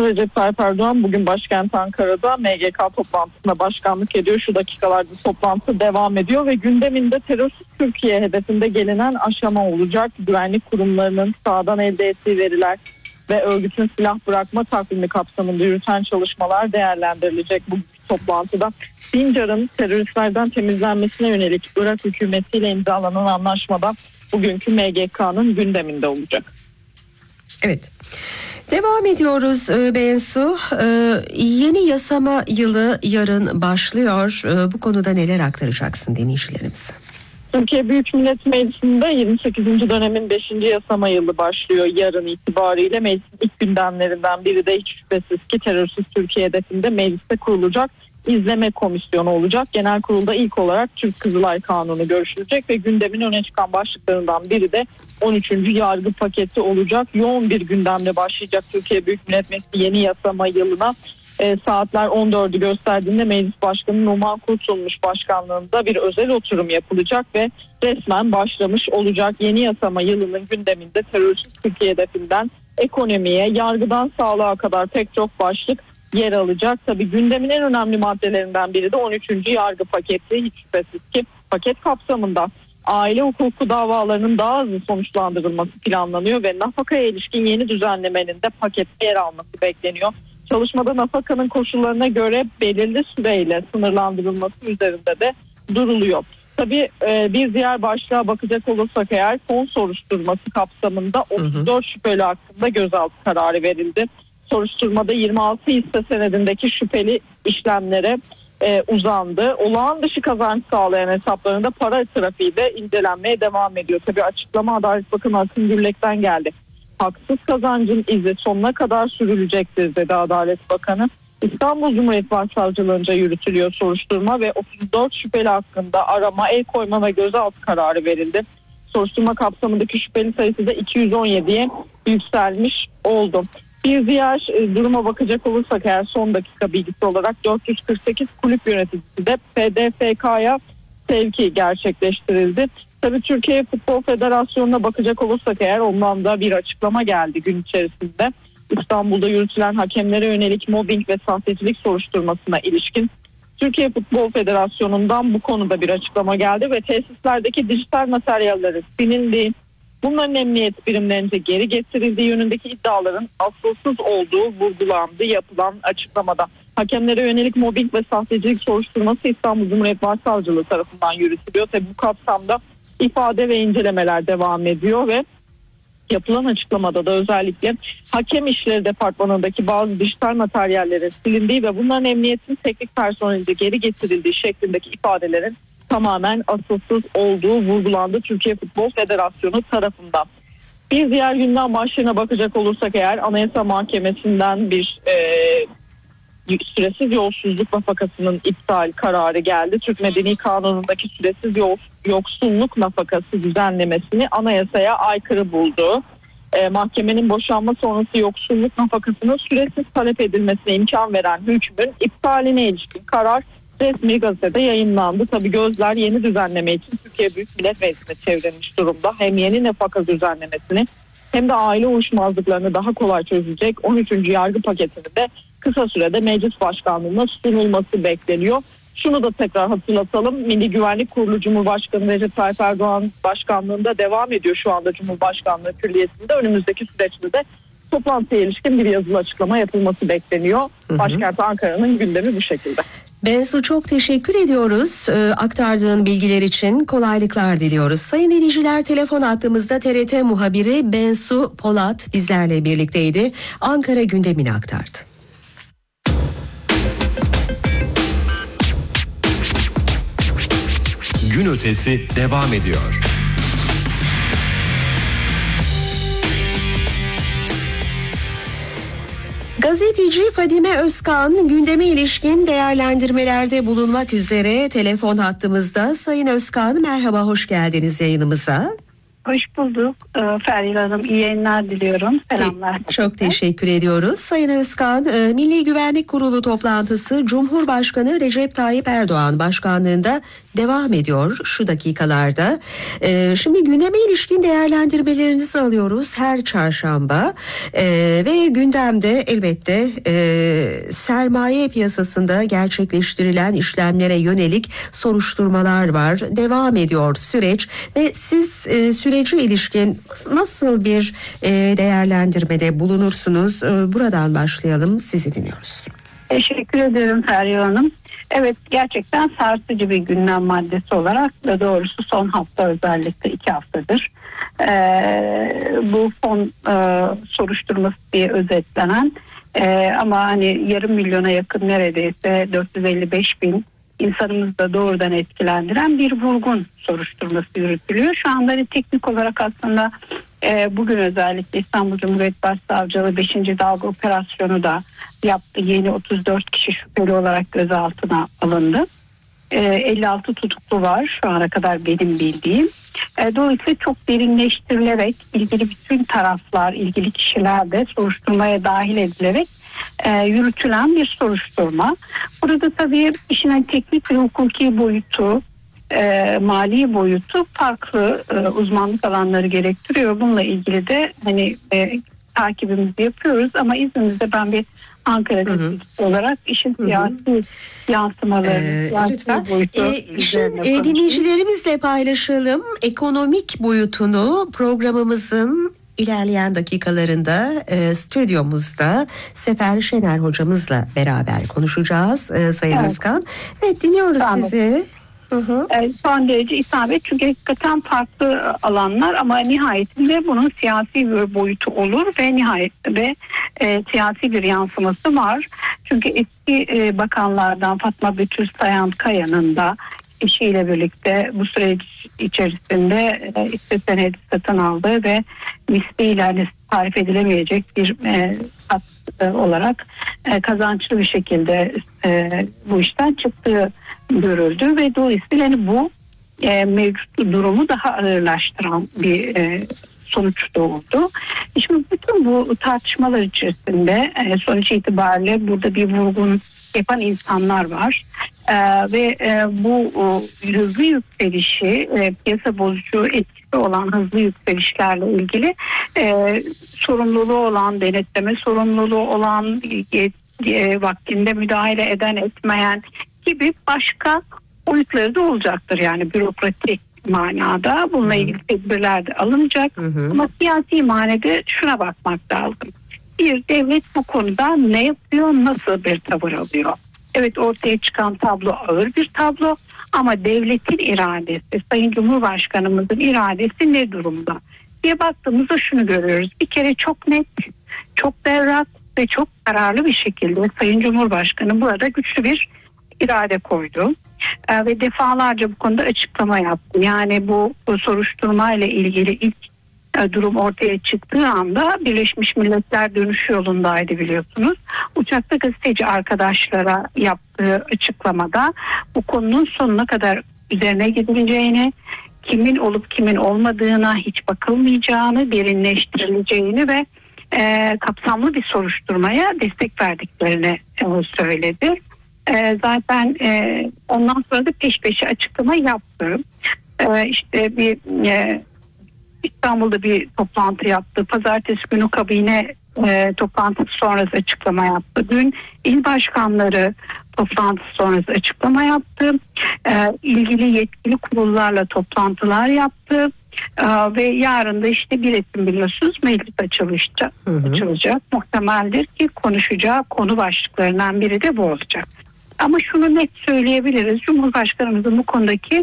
Cumhurbaşkanı Recep Tayyip Erdoğan bugün başkent Ankara'da MGK toplantısına başkanlık ediyor. Şu dakikalarda toplantı devam ediyor ve gündeminde terörsüz Türkiye hedefinde gelinen aşama olacak. Güvenlik kurumlarının sahadan elde ettiği veriler ve örgütün silah bırakma takvimi kapsamında yürüten çalışmalar değerlendirilecek bu toplantıda. Sincar'ın teröristlerden temizlenmesine yönelik Irak hükümetiyle imzalanan anlaşmada bugünkü MGK'nın gündeminde olacak. Evet. Devam ediyoruz Bensu. Yeni yasama yılı yarın başlıyor. Bu konuda neler aktaracaksın dinleyicilerimize? Türkiye Büyük Millet Meclisi'nde 28. dönemin 5. yasama yılı başlıyor yarın itibariyle. Meclisin ilk gündemlerinden biri de hiç şüphesiz ki terörsüz Türkiye hedefinde mecliste kurulacak izleme komisyonu olacak. Genel kurulda ilk olarak Türk Kızılay Kanunu görüşülecek ve gündemin öne çıkan başlıklarından biri de 13. yargı paketi olacak. Yoğun bir gündemle başlayacak Türkiye Büyük Millet Meclisi yeni yasama yılına. Saatler 14'ü gösterdiğinde Meclis Başkanı Numan Kurtulmuş başkanlığında bir özel oturum yapılacak ve resmen başlamış olacak. Yeni yasama yılının gündeminde terörsüz Türkiye hedefinden ekonomiye, yargıdan sağlığa kadar pek çok başlık yer alacak. Tabii gündemin en önemli maddelerinden biri de 13. yargı paketi. Hiç şüphesiz ki paket kapsamında aile hukuku davalarının daha hızlı sonuçlandırılması planlanıyor ve nafakaya ilişkin yeni düzenlemenin de pakette yer alması bekleniyor. Çalışmada nafakanın koşullarına göre belirli süreyle sınırlandırılması üzerinde de duruluyor. Tabii bir diğer başlığa bakacak olursak eğer fon soruşturması kapsamında 34 şüpheli hakkında gözaltı kararı verildi. Soruşturmada 26 hisse senedindeki şüpheli işlemlere uzandı. Olağan dışı kazanç sağlayan hesaplarında para trafiği de incelenmeye devam ediyor. Tabii açıklama Adalet Bakanı Akın Gürlek'ten geldi. Haksız kazancın izi sonuna kadar sürülecektir dedi Adalet Bakanı. İstanbul Cumhuriyet Başsavcılığınca yürütülüyor soruşturma ve 34 şüpheli hakkında arama, el koyma ve gözaltı kararı verildi. Soruşturma kapsamındaki şüpheli sayısı da 217'ye yükselmiş oldu. Bir diğer duruma bakacak olursak eğer son dakika bilgisi olarak 448 kulüp yöneticisi de PDFK'ya sevki gerçekleştirildi. Tabii Türkiye Futbol Federasyonu'na bakacak olursak eğer ondan da bir açıklama geldi gün içerisinde. İstanbul'da yürütülen hakemlere yönelik mobbing ve sahtecilik soruşturmasına ilişkin Türkiye Futbol Federasyonu'ndan bu konuda bir açıklama geldi ve tesislerdeki dijital materyallerin silindiği, bunların emniyet birimlerince geri getirildiği yönündeki iddiaların asılsız olduğu vurgulandı yapılan açıklamada. Hakemlere yönelik mobbing ve sahtecilik soruşturması İstanbul Cumhuriyet Başsavcılığı tarafından yürütülüyor. Tabii bu kapsamda ifade ve incelemeler devam ediyor ve yapılan açıklamada da özellikle hakem işleri departmanındaki bazı dijital materyallerin silindiği ve bunların emniyetin teknik personelince geri getirildiği şeklindeki ifadelerin tamamen asılsız olduğu vurgulandı Türkiye Futbol Federasyonu tarafından. Bir diğer gündem başlığına bakacak olursak eğer Anayasa Mahkemesi'nden bir süresiz yolsuzluk nafakasının iptal kararı geldi. Türk Medeni Kanunu'ndaki süresiz yoksulluk nafakası düzenlemesini anayasaya aykırı buldu. Mahkemenin boşanma sonrası yoksulluk nafakasının süresiz talep edilmesine imkan veren hükmün iptaline ilişkin karar resmi gazetede yayınlandı. Tabii gözler yeni düzenleme için Türkiye Büyük Millet Meclisi'ne çevrilmiş durumda. Hem yeni nafaka düzenlemesini hem de aile uyuşmazlıklarını daha kolay çözecek 13. yargı paketini de kısa sürede meclis başkanlığına sunulması bekleniyor. Şunu da tekrar hatırlatalım. Milli Güvenlik Kurulu Cumhurbaşkanı Recep Tayyip Erdoğan başkanlığında devam ediyor şu anda Cumhurbaşkanlığı Külliyesi'nde. Önümüzdeki süreçte de toplantıya ilişkin bir yazılı açıklama yapılması bekleniyor. Başkent Ankara'nın gündemi bu şekilde. Bensu çok teşekkür ediyoruz. Aktardığın bilgiler için kolaylıklar diliyoruz. Sayın dinleyiciler, telefon attığımızda TRT muhabiri Bensu Polat bizlerle birlikteydi. Ankara gündemini aktardı. Gün ötesi devam ediyor. Gazeteci Fadime Özkan gündeme ilişkin değerlendirmelerde bulunmak üzere telefon hattımızda. Sayın Özkan, merhaba, hoş geldiniz yayınımıza. Hoş bulduk. Feryal Hanım, iyi yayınlar diliyorum. Selamlar. Çok teşekkür ediyoruz. Sayın Özkan, Milli Güvenlik Kurulu toplantısı Cumhurbaşkanı Recep Tayyip Erdoğan başkanlığında devam ediyor şu dakikalarda. Şimdi gündeme ilişkin değerlendirmelerinizi alıyoruz her çarşamba ve gündemde elbette sermaye piyasasında gerçekleştirilen işlemlere yönelik soruşturmalar var. Devam ediyor süreç ve siz sürece ilişkin nasıl bir değerlendirmede bulunursunuz? Buradan başlayalım. Sizi dinliyoruz. Teşekkür ederim Feryal Hanım. Evet, gerçekten sarsıcı bir gündem maddesi olarak ve doğrusu son hafta, özellikle 2 haftadır bu fon soruşturması diye özetlenen ama hani yarım milyona yakın, neredeyse 455 bin insanımızı da doğrudan etkilendiren bir vurgun soruşturması yürütülüyor. Şu anda teknik olarak aslında bugün özellikle İstanbul Cumhuriyet Başsavcılığı 5. dalga operasyonu da yaptı. Yeni 34 kişi şüpheli olarak gözaltına alındı. 56 tutuklu var şu ana kadar benim bildiğim. Dolayısıyla çok derinleştirilerek ilgili bütün taraflar, ilgili kişiler de soruşturmaya dahil edilerek yürütülen bir soruşturma. Burada tabii işin teknik ve hukuki boyutu, mali boyutu farklı uzmanlık alanları gerektiriyor. Bununla ilgili de hani takibimizi yapıyoruz ama izninizle ben bir Ankara gazetecisi olarak işin siyasi yansımaları, lütfen. boyutu dinleyicilerimizle paylaşalım. Ekonomik boyutunu programımızın İlerleyen dakikalarında stüdyomuzda Sefer Şener hocamızla beraber konuşacağız Sayın Özkan. Evet, dinliyoruz sizi. Son derece isabet, çünkü hakikaten farklı alanlar ama nihayetinde bunun siyasi bir boyutu olur ve nihayetinde siyasi bir yansıması var. Çünkü eski bakanlardan Fatma Betül Sayan-Kaya'nın da eşiyle birlikte bu süreç içerisinde hisse senedi satın aldığı ve misliyle tarif edilemeyecek bir olarak kazançlı bir şekilde bu işten çıktığı görüldü ve dolayısıyla yani bu mevcut durumu daha ağırlaştıran bir sonuç doğurdu. Şimdi bütün bu tartışmalar içerisinde sonuç itibariyle burada bir vurgun yapan insanlar var. Ve bu hızlı yükselişi, piyasa bozucu etkisi olan hızlı yükselişlerle ilgili sorumluluğu olan, denetleme sorumluluğu olan, vaktinde müdahale eden etmeyen gibi başka boyutları da olacaktır. Yani bürokratik manada bununla ilgili tedbirler de alınacak. Ama siyasi manada şuna bakmak lazım. Bir, devlet bu konuda ne yapıyor, nasıl bir tavır alıyor? Evet, ortaya çıkan tablo ağır bir tablo ama devletin iradesi, Sayın Cumhurbaşkanımızın iradesi ne durumda diye baktığımızda şunu görüyoruz. Bir kere çok net, çok berrak ve çok kararlı bir şekilde Sayın Cumhurbaşkanı burada güçlü bir irade koydu. Ve defalarca bu konuda açıklama yaptı. Yani bu soruşturma ile ilgili ilk durum ortaya çıktığı anda Birleşmiş Milletler dönüş yolundaydı, biliyorsunuz. Uçakta gazeteci arkadaşlara yaptığı açıklamada bu konunun sonuna kadar üzerine gidileceğini, kimin olup kimin olmadığına hiç bakılmayacağını, derinleştirileceğini ve kapsamlı bir soruşturmaya destek verdiklerini söyledi. Zaten ondan sonra da peş peşe açıklama yaptı. İşte bir İstanbul'da bir toplantı yaptı. Pazartesi günü kabine toplantısı sonrası açıklama yaptı. Dün il başkanları toplantısı sonrası açıklama yaptı. İlgili yetkili kurullarla toplantılar yaptı. Ve yarın da işte 1 Ekim biliyorsunuz meclis açılacak. Muhtemeldir ki konuşacağı konu başlıklarından biri de bu olacak. Ama şunu net söyleyebiliriz. Cumhurbaşkanımızın bu konudaki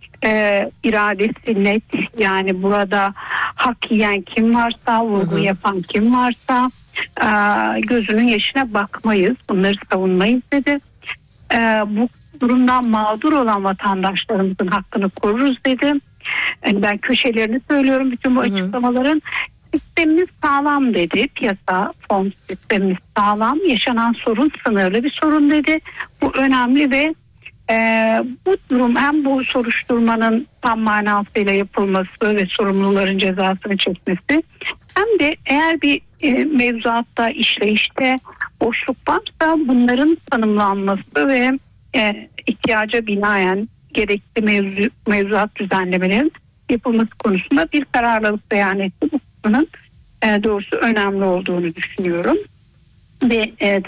iradesi net. Yani burada hak yiyen kim varsa, vurgu yapan kim varsa gözünün yaşına bakmayız. Bunları savunmayız dedi. Bu durumdan mağdur olan vatandaşlarımızın hakkını koruruz dedi. Yani ben köşelerini söylüyorum bütün bu açıklamaların. Sistemimiz sağlam dedi. Piyasa fon sistemimiz sağlam. Yaşanan sorun sınırlı bir sorun dedi. Bu önemli ve Bu durum hem bu soruşturmanın tam manasıyla yapılması ve sorumluların cezasını çekmesi, hem de eğer bir mevzuatta, işleyişte boşluk varsa bunların tanımlanması ve ihtiyaca binaen gerekli mevzuat düzenlemelerin yapılması konusunda bir kararlılık beyan etti. Bu konusunun doğrusu önemli olduğunu düşünüyorum. Ve